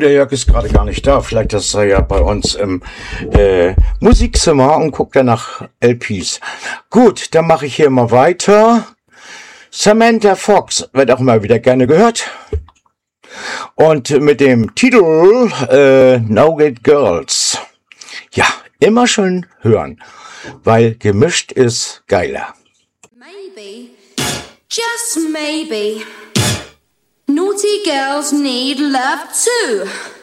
der Jörg ist gerade gar nicht da. Vielleicht ist er ja bei uns im Musikzimmer und guckt dann nach LPs. Gut, dann mache ich hier mal weiter. Samantha Fox wird auch immer wieder gerne gehört. Und mit dem Titel No Good Girls. Ja, immer schön hören, weil gemischt ist geiler. Maybe, just maybe, naughty girls need love too.